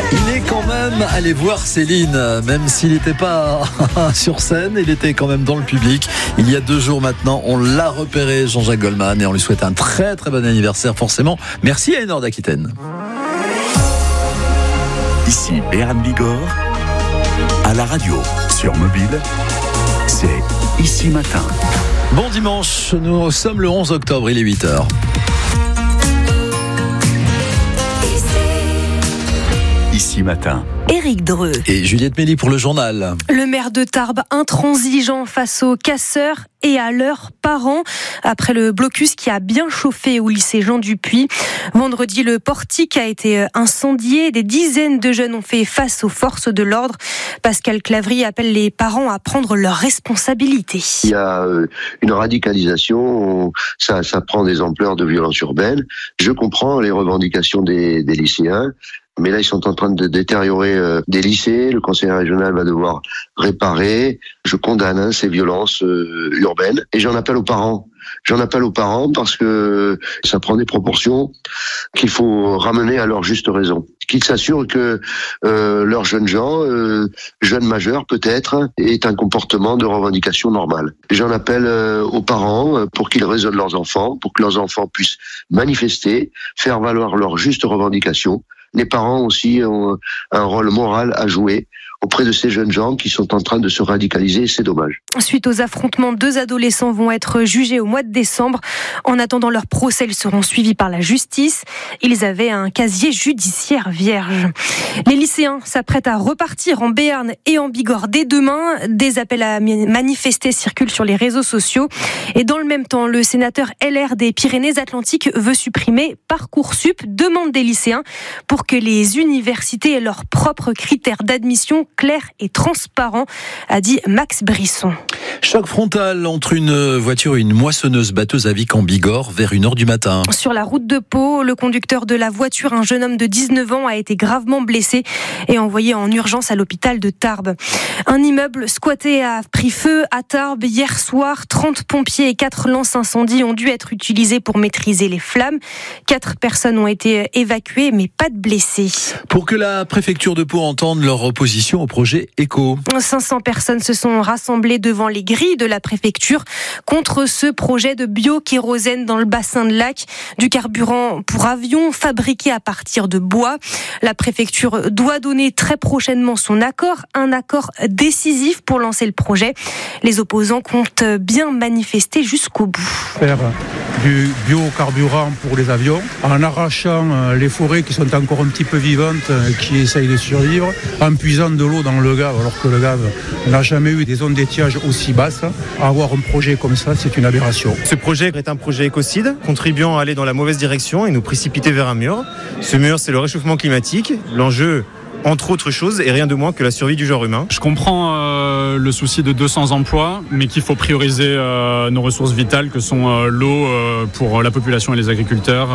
Il est quand même allé voir Céline, même s'il n'était pas sur scène, il était quand même dans le public. Il y a 2 jours maintenant, on l'a repéré, Jean-Jacques Goldman, et on lui souhaite un très très bon anniversaire forcément. Merci à Nord d'Aquitaine. Ici Béarn Bigorre, à la radio, sur mobile, c'est Ici Matin. Bon dimanche, nous sommes le 11 octobre, il est 8h. Ici Matin. Éric Dreux. Et Juliette Méli pour le journal. Le maire de Tarbes, intransigeant face aux casseurs et à leurs parents, après le blocus qui a bien chauffé au lycée Jean Dupuis. Vendredi, le portique a été incendié. Des dizaines de jeunes ont fait face aux forces de l'ordre. Pascal Clavry appelle les parents à prendre leurs responsabilités. Il y a une radicalisation, ça prend des ampleurs de violence urbaine. Je comprends les revendications des lycéens. Mais là, ils sont en train de détériorer des lycées. Le conseil régional va devoir réparer. Je condamne ces violences urbaines. Et j'en appelle aux parents. Parce que ça prend des proportions qu'il faut ramener à leur juste raison. Qu'ils s'assurent que leurs jeunes gens, jeunes majeurs peut-être, aient un comportement de revendication normal. J'en appelle aux parents pour qu'ils raisonnent leurs enfants, pour que leurs enfants puissent manifester, faire valoir leurs justes revendications. Les parents aussi ont un rôle moral à jouer auprès de ces jeunes gens qui sont en train de se radicaliser, c'est dommage. Suite aux affrontements, 2 adolescents vont être jugés au mois de décembre. En attendant leur procès, ils seront suivis par la justice. Ils avaient un casier judiciaire vierge. Les lycéens s'apprêtent à repartir en Béarn et en Bigorre dès demain. Des appels à manifester circulent sur les réseaux sociaux. Et dans le même temps, le sénateur LR des Pyrénées-Atlantiques veut supprimer Parcoursup, demande des lycéens pour que les universités aient leurs propres critères d'admission clairs et transparents, a dit Max Brisson. Choc frontal entre une voiture et une moissonneuse-batteuse à Vic en Bigorre vers 1h du matin. Sur la route de Pau, le conducteur de la voiture, un jeune homme de 19 ans, a été gravement blessé et envoyé en urgence à l'hôpital de Tarbes. Un immeuble squatté a pris feu à Tarbes hier soir. 30 pompiers et 4 lance-incendies ont dû être utilisés pour maîtriser les flammes. 4 personnes ont été évacuées, mais pas de blessés. Pour que la préfecture de Pau entende leur opposition au projet Éco. 500 personnes se sont rassemblées devant les grilles de la préfecture contre ce projet de bio-kérosène dans le bassin de Lac, du carburant pour avion fabriqué à partir de bois. La préfecture doit donner très prochainement son accord, un accord décisif pour lancer le projet. Les opposants comptent bien manifester jusqu'au bout. Faire du biocarburant pour les avions, en arrachant les forêts qui sont encore un petit peu vivantes, qui essayent de survivre, en puisant de l'eau dans le Gave, alors que le Gave n'a jamais eu des zones d'étiage aussi basses. Avoir un projet comme ça, c'est une aberration. Ce projet est un projet écocide, contribuant à aller dans la mauvaise direction et nous précipiter vers un mur. Ce mur, c'est le réchauffement climatique. L'enjeu, entre autres choses, et rien de moins que la survie du genre humain. Je comprends le souci de 200 emplois, mais qu'il faut prioriser nos ressources vitales que sont l'eau pour la population et les agriculteurs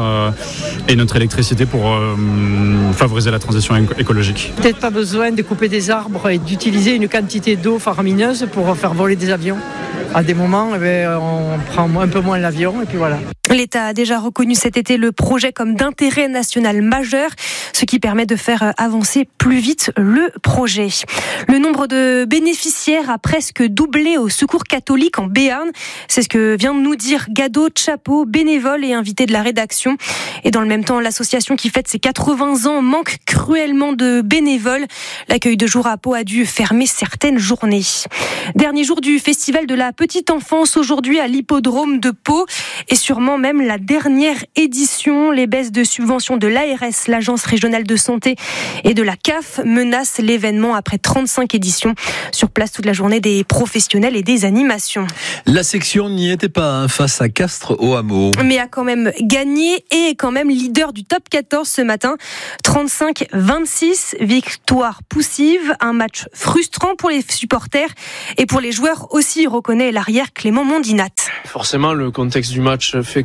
et notre électricité pour favoriser la transition écologique. Peut-être pas besoin de couper des arbres et d'utiliser une quantité d'eau faramineuse pour faire voler des avions. À des moments, on prend un peu moins l'avion et puis voilà. L'État a déjà reconnu cet été le projet comme d'intérêt national majeur, ce qui permet de faire avancer plus vite le projet. Le nombre de bénéficiaires a presque doublé au Secours catholique en Béarn. C'est ce que vient de nous dire Gado Chapeau, bénévole et invité de la rédaction. Et dans le même temps, l'association qui fête ses 80 ans manque cruellement de bénévoles. L'accueil de jour à Pau a dû fermer certaines journées. Dernier jour du festival de la petite enfance aujourd'hui à l'hippodrome de Pau et sûrement même la dernière édition. Les baisses de subventions de l'ARS, l'Agence régionale de santé, et de la CAF menacent l'événement après 35 éditions. Sur place toute la journée, des professionnels et des animations. La section n'y était pas face à Castres au Hameau. Mais a quand même gagné et est quand même leader du top 14 ce matin. 35-26, victoire poussive, un match frustrant pour les supporters et pour les joueurs aussi, reconnaît l'arrière Clément Mondinat. Forcément, le contexte du match fait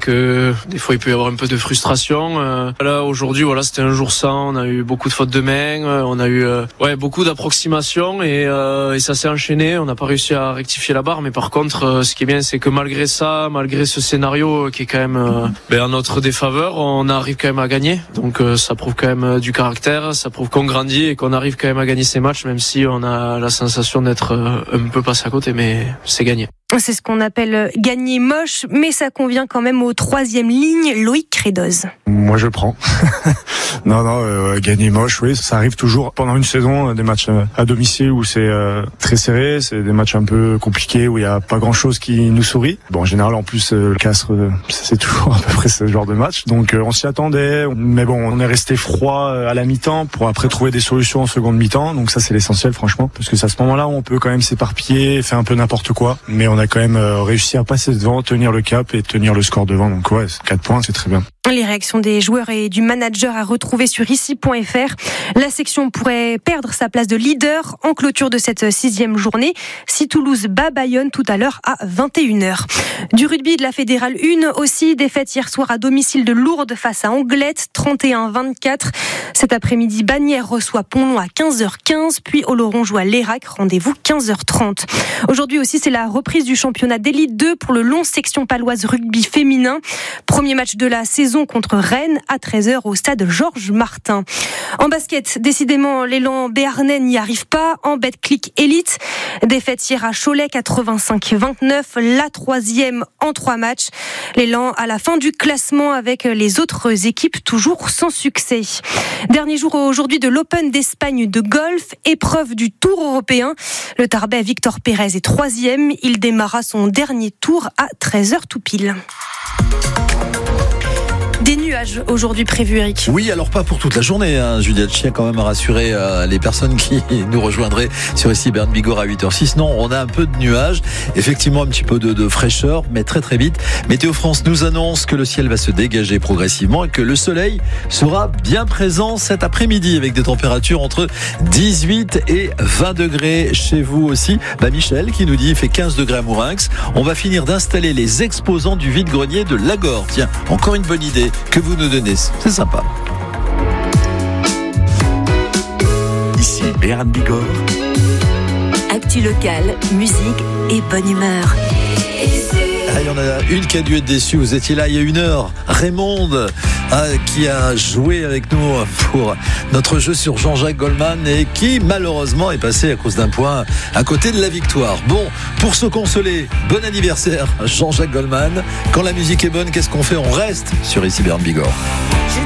que des fois il peut y avoir un peu de frustration. Là aujourd'hui, voilà, c'était un jour sans. On a eu beaucoup de fautes de main, on a eu beaucoup d'approximations et ça s'est enchaîné. On n'a pas réussi à rectifier la barre, mais par contre, ce qui est bien, c'est que malgré ça, malgré ce scénario qui est quand même en notre défaveur, on arrive quand même à gagner. Donc ça prouve quand même du caractère, ça prouve qu'on grandit et qu'on arrive quand même à gagner ces matchs, même si on a la sensation d'être un peu passé à côté, mais c'est gagné. C'est ce qu'on appelle gagner moche, mais ça convient quand même aux 3e ligne, Loïc Crédoz. Moi je prends. Non, gagner moche, oui, ça arrive toujours pendant une saison, des matchs à domicile où c'est très serré, c'est des matchs un peu compliqués où il n'y a pas grand chose qui nous sourit. Bon, en général, en plus, le Castres, c'est toujours à peu près ce genre de match. Donc on s'y attendait, mais bon, on est resté froid à la mi-temps pour après trouver des solutions en seconde mi-temps. Donc ça, c'est l'essentiel, franchement, parce que c'est à ce moment-là où on peut quand même s'éparpiller, faire un peu n'importe quoi, mais on a quand même réussi à passer devant, tenir le cap et tenir le score devant. Donc ouais, 4 points, c'est très bien. Les réactions des joueurs et du manager à retrouver sur ici.fr. La section pourrait perdre sa place de leader en clôture de cette 6e journée si Toulouse bat Bayonne tout à l'heure à 21h. Du rugby de la Fédérale 1 aussi, défaite hier soir à domicile de Lourdes face à Anglette, 31-24. Cet après-midi, Bagnères reçoit Pont-Long à 15h15, puis Oloron joue à Lérac, rendez-vous 15h30. Aujourd'hui aussi, c'est la reprise du championnat d'élite 2 pour le long section paloise rugby féminin. Premier match de la saison contre Rennes à 13h au stade Georges Martin. En basket, décidément, l'élan béarnais n'y arrive pas en Betclic Elite. Défaite hier à Cholet 85-29, la 3e en 3 matchs. L'élan à la fin du classement avec les autres équipes toujours sans succès. Dernier jour aujourd'hui de l'Open d'Espagne de golf, épreuve du Tour européen. Le Tarbais Victor Pérez est 3e. Il démarra son dernier tour à 13h tout pile. Des nuages aujourd'hui prévus, Eric. Oui, alors pas pour toute la journée. Juliette Chien quand même a rassuré les personnes qui nous rejoindraient sur ici Bern Bigorre à 8h06. Non, on a un peu de nuages. Effectivement, un petit peu de fraîcheur, mais très très vite. Météo France nous annonce que le ciel va se dégager progressivement et que le soleil sera bien présent cet après-midi avec des températures entre 18 et 20 degrés chez vous aussi. Michel qui nous dit il fait 15 degrés à Mourinx. On va finir d'installer les exposants du vide-grenier de Lagor. Tiens, encore une bonne idée que vous nous donnez. C'est sympa. Ici Béarn Bigorre. Actu locale, musique et bonne humeur. Il y en a une qui a dû être déçue. Vous étiez là il y a 1 heure. Raymonde, qui a joué avec nous pour notre jeu sur Jean-Jacques Goldman et qui malheureusement est passé à cause d'un point à côté de la victoire. Bon, pour se consoler, bon anniversaire Jean-Jacques Goldman. Quand la musique est bonne, qu'est-ce qu'on fait ? On reste sur ici Béarn Bigorre.